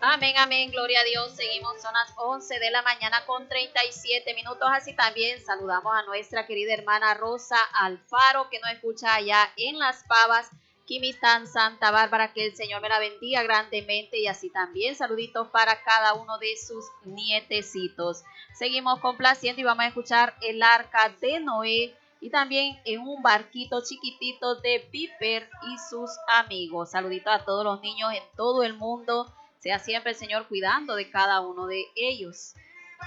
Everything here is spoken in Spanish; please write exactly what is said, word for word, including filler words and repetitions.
Amén, amén, gloria a Dios. Seguimos, son las once de la mañana con treinta y siete minutos. Así también saludamos a nuestra querida hermana Rosa Alfaro, que nos escucha allá en Las Pavas, Quimistán, Santa Bárbara. Que el Señor me la bendiga grandemente. Y así también saluditos para cada uno de sus nietecitos. Seguimos complaciendo y vamos a escuchar El Arca de Noé. Y también en un barquito chiquitito de Piper y sus amigos. Saluditos a todos los niños en todo el mundo. Sea siempre el Señor cuidando de cada uno de ellos.